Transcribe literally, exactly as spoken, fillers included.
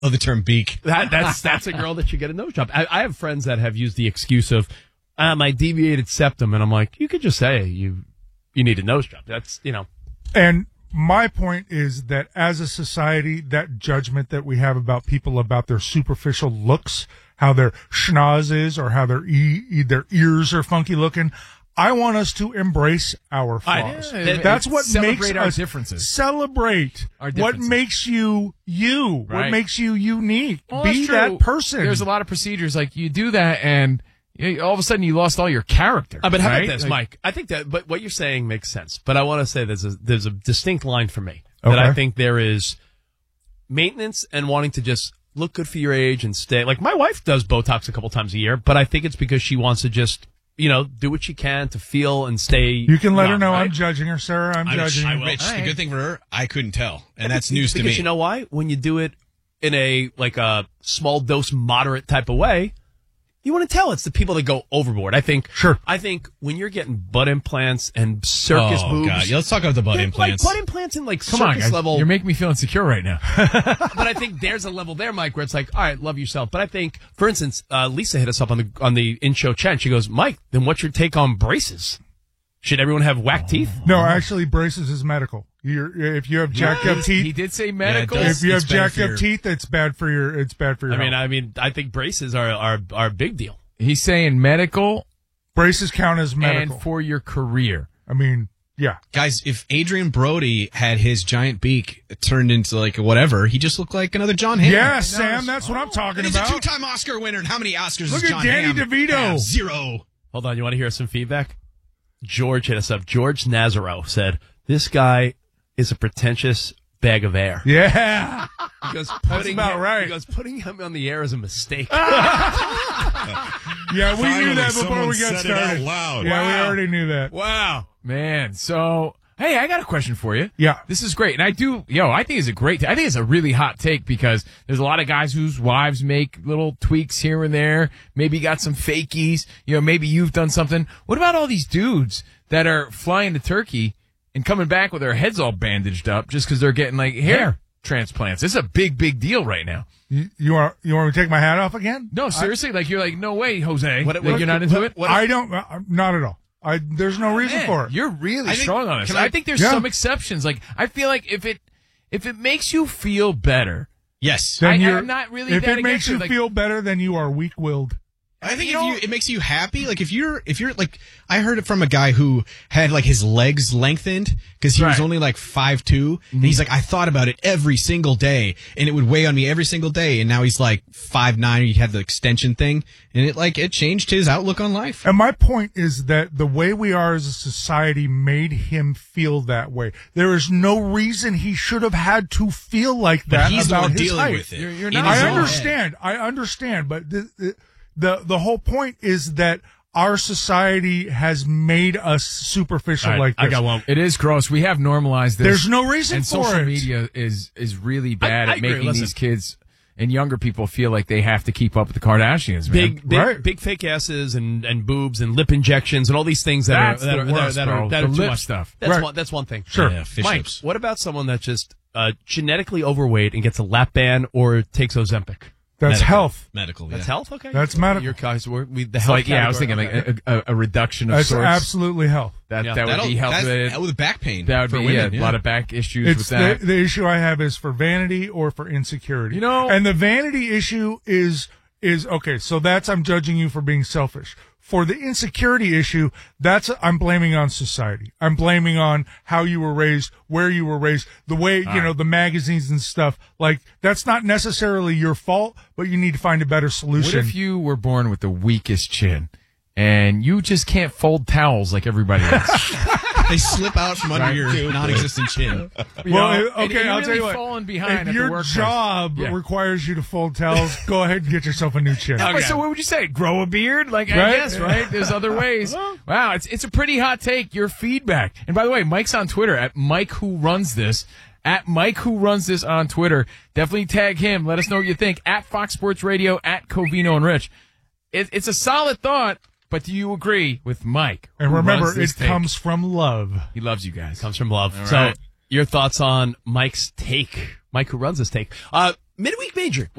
Oh, the term beak. That, that's that's a girl that should get a nose job. I, I have friends that have used the excuse of uh, my deviated septum, and I'm like, you could just say you you need a nose job. That's, you know. And my point is that as a society, that judgment that we have about people about their superficial looks, how their schnoz is, or how their e- their ears are funky looking, I want us to embrace our flaws. I, That's what celebrate makes our us differences. Celebrate Our what differences. makes you you. Right. What makes you unique. Well, Be that's true. that person. There's a lot of procedures like you do that, and you know, all of a sudden you lost all your character. Uh, but how right? about this, Like, Mike? I think that, but what you're saying makes sense. But I want to say there's a there's a distinct line for me that Okay. I think there is maintenance and wanting to just look good for your age and stay. Like my wife does Botox a couple times a year, but I think it's because she wants to just, you know, do what she can to feel and stay. You can let young, her know right? I'm judging her, Sarah. I'm I'm, judging I, you. Rich, the Alright. good thing for her, I couldn't tell, and that's news to Because me. you know why? When you do it in a like a small dose, moderate type of way, you want to tell it's the people that go overboard. I think. Sure. I think when you're getting butt implants and circus oh boobs, God, yeah, let's talk about the butt they're implants. like butt implants and like Come circus on, guys. level. You're making me feel insecure right now. But I think there's a level there, Mike, where it's like, all right, love yourself. But I think, for instance, uh, Lisa hit us up on the on the in-show chat. She goes, Mike, then what's your take on braces? Should everyone have whack teeth? No, actually, braces is medical. You're, if you have jacked up teeth, He did say medical. Yeah, it does. if you have It's bad jacked for up your- teeth, it's bad for your. It's bad for your. I mean, health. I mean, I think braces are are, are a big deal. He's saying medical braces count as medical. and for your career. I mean, yeah. Guys, if Adrian Brody had his giant beak turned into like whatever, he just looked like another John Hamm. Yeah, Sam, that's what I'm talking And he's about. a two-time Oscar winner. And how many Oscars Look does at John Danny Hamm DeVito. have? Zero. Hold on, you want to hear some feedback? George hit us up. George Nazaro said, this guy is a pretentious bag of air. Yeah. He goes, putting about him, right. He goes, putting him on the air is a mistake. Yeah, we Finally, knew that before someone we got said it out started. loud. Yeah, we Wow. already knew that. Wow. Man, so, hey, I got a question for you. Yeah. This is great. And I do, yo, I think it's a great, I think it's a really hot take because there's a lot of guys whose wives make little tweaks here and there. Maybe got some fakies. You know, maybe you've done something. What about all these dudes that are flying to Turkey and coming back with their heads all bandaged up just because they're getting like hair transplants? It's a big, big deal right now. You, you want you want me to take my hat off again? No, seriously, like you're like, no way, Jose. What- like, what- you're not into it? I don't. Uh, not at all. I there's no reason Man, for it. You're really I think- strong on this. can I, I- think there's Yeah. some exceptions. Like I feel like if it if it makes you feel better, Yes. Then I- you're, I'm not really If that it makes against it, you like- feel better, then you are weak-willed. I think You if know- you, it makes you happy. Like if you're, if you're like, I heard it from a guy who had like his legs lengthened because he was Right. only like five two, and he's like, I thought about it every single day, and it would weigh on me every single day, and now he's like five nine. He had the extension thing, and it like it changed his outlook on life. And my point is that the way we are as a society made him feel that way. There is no reason he should have had to feel like But that he's the about one his dealing height. with it. You're- you're in not his I own understand. I understand. But the, the the the whole point is that our society has made us superficial All right, like this. I got one. it is gross. We have normalized this. There's no reason and for social it. media is is really bad I at agree. making Listen. these kids and younger people feel like they have to keep up with the Kardashians. Man. Big, big, Right. big fake asses and, and boobs and lip injections and all these things that That's are that the are, that are worst, that are, bro. that The are too lip much stuff. That's Right. one. That's one thing. Sure. Yeah, fish Mike, lips. what about someone that's just uh, genetically overweight and gets a lap band or takes Ozempic? That's Medical. health. Medical. That's yeah. health. Okay, That's medical. Your guys were we, the It's health like yeah, I was category. thinking like a, a, a reduction of That's sorts. absolutely health. that Yeah. that would That'll- be health that's- related. that with back pain. That would for be women, yeah, a lot of back issues It's with that. the, the issue I have is for vanity or for insecurity. You know- and the vanity issue is is okay. So that's I'm judging you for being selfish. For the insecurity issue, that's I'm blaming on society. I'm blaming on how you were raised, where you were raised, the way you know the magazines and stuff. Like that's not necessarily your fault, but you need to find a better What solution. if you were born with the weakest chin and you just can't fold towels like everybody else? They slip out from under your non-existent chin. You well, know, it- and okay, you're I'll really tell you what. falling behind If at your the workplace. job Yeah. requires you to fold towels, go ahead and get yourself a new chin. Wait, so what would you say? Grow a beard? Like I Right? guess, right? There's other ways. Wow, it's it's a pretty hot take. Your feedback. And by the way, Mike's on Twitter at Mike Who Runs This. At Mike Who Runs This on Twitter. Definitely tag him. Let us know what you think. At Fox Sports Radio. At Covino and Rich. It, it's a solid thought, but do you agree with Mike? And who remember, runs it this take? comes from love. He loves you guys. Comes from love. All so, right. your thoughts on Mike's take? Mike, who runs this take? Uh, midweek major.